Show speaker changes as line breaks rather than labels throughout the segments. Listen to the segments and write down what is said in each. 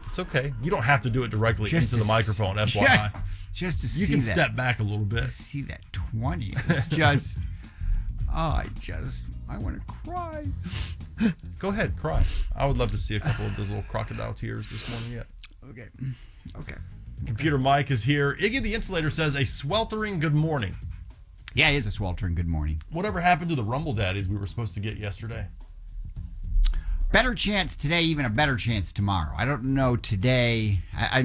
It's okay. You don't have to do it directly
Just
into the
to
microphone, FYI.
Just to see
You can
that.
step back a little bit.
See that 20. It's just. I want to cry.
Go ahead, cry. I would love to see a couple of those little crocodile tears this morning yet.
Okay.
Computer Mike is here. Iggy the Insulator says, a sweltering good morning.
Yeah, it is a sweltering good morning.
Whatever happened to the Rumble Daddies we were supposed to get yesterday?
Better chance today, even a better chance tomorrow. I don't know today.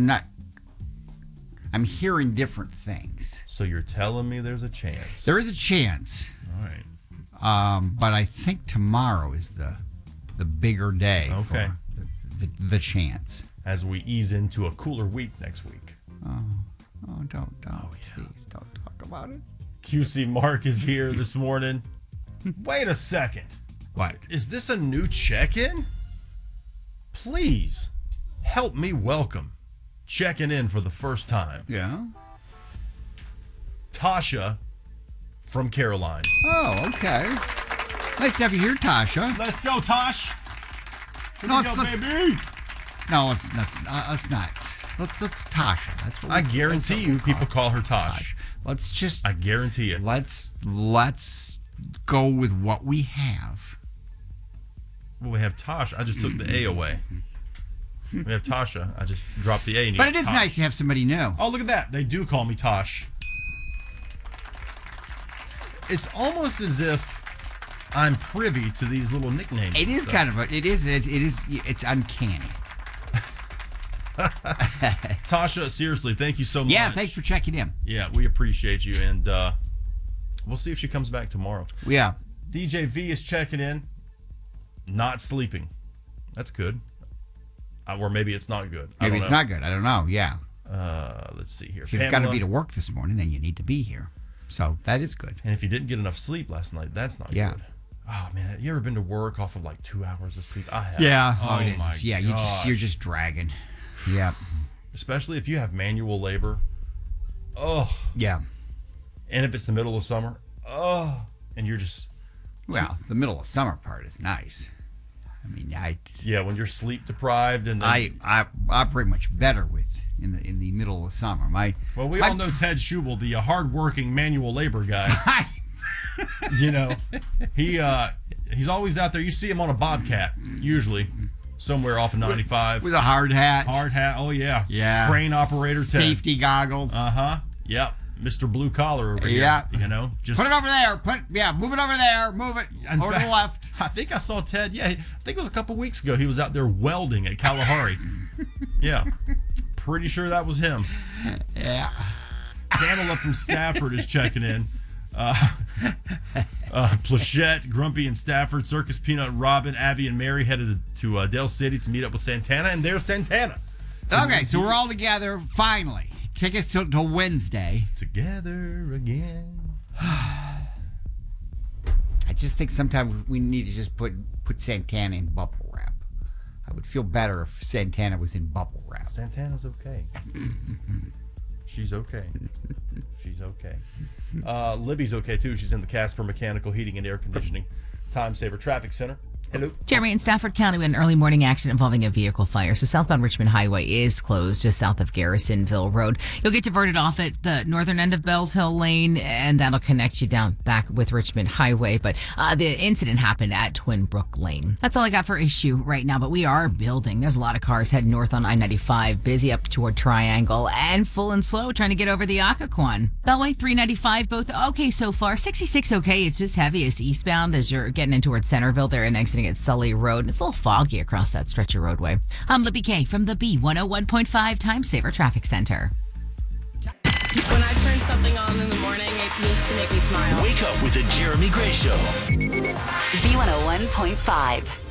I'm hearing different things.
So you're telling me there's a chance?
There is a chance.
All right.
But I think tomorrow is the bigger day
Okay.
for the chance.
As we ease into a cooler week next week.
Don't. Please don't talk about it.
QC Mark is here this morning. Wait a second.
What?
Is this a new check-in? Please help me welcome, checking in for the first time,
Yeah.
Tasha from Caroline.
Oh, okay. Nice to have you here, Tasha.
Let's go, Tosh.
No,
Here we
let's-
go, baby.
No, let's not. Let's Tasha. That's what
I guarantee you people call her Tosh.
Let's just
I guarantee it.
let's go with what we have.
Well, we have Tosh. I just took the A away. We have Tasha. I just dropped the A. And you
But
got
it is
Tosh.
nice to have somebody new.
Oh, look at that. They do call me Tosh. It's almost as if I'm privy to these little nicknames.
It is kind of it's uncanny.
Tasha, seriously, thank you so much.
Yeah, thanks for checking in.
Yeah, we appreciate you, and we'll see if she comes back tomorrow.
Yeah.
DJ V is checking in. Not sleeping. That's good. Or maybe it's not good.
Maybe it's not good. I don't know. Yeah.
Let's see here.
If you've got to be to work this morning, then you need to be here. So that is good.
And if you didn't get enough sleep last night, that's not good. Oh man, have you ever been to work off of like 2 hours of sleep? I have.
Yeah.
Oh
it is.
my
Yeah.
gosh.
You're just dragging. Yeah.
Especially if you have manual labor. Oh.
Yeah.
And if it's the middle of summer. Oh. And you're just.
Well, the middle of summer part is nice. I mean,
Yeah, when you're sleep deprived and then,
I operate much better with in the middle of summer.
Well, we all know Ted Schubel, the hardworking manual labor guy. You know, he's always out there. You see him on a Bobcat, usually, somewhere off of 95.
with a hard hat.
Hard hat. Oh, yeah.
Yeah.
Crane operator Ted.
Safety goggles.
Uh-huh. Yep. Mr. Blue Collar over here.
Yeah.
You know, just
Put it over there. Move it over there. Move it
In
over to
fact,
the left.
I think I saw Ted. Yeah, I think it was a couple weeks ago. He was out there welding at Kalahari. Yeah. Pretty sure that was him.
Yeah.
Pamela from Stafford is checking in. Plachette, Grumpy, and Stafford, Circus Peanut, Robin, Abby, and Mary headed to Dale City to meet up with Santana, and there's Santana.
Okay, so we're all together finally. Tickets till Wednesday.
Together again.
I just think sometimes we need to just put Santana in bubble wrap. I would feel better if Santana was in bubble wrap.
Santana's okay. She's okay. She's okay. Libby's okay too. She's in the Casper Mechanical Heating and Air Conditioning Time Saver Traffic Center. Hello.
Jeremy, in Stafford County, we had an early morning accident involving a vehicle fire. So southbound Richmond Highway is closed just south of Garrisonville Road. You'll get diverted off at the northern end of Bells Hill Lane, and that'll connect you down back with Richmond Highway. But the incident happened at Twin Brook Lane. That's all I got for issue right now, but we are building. There's a lot of cars heading north on I-95, busy up toward Triangle, and full and slow trying to get over the Occoquan. Beltway 395, both okay so far. 66 okay. It's just heaviest eastbound as you're getting in towards Centerville there and exiting at Sully Road. It's a little foggy across that stretch of roadway. I'm Libby Kay from the B101.5 Time Saver Traffic Center.
When I turn something on in the morning, it needs to make me smile.
Wake up with the Jeremy Gray Show.
B101.5.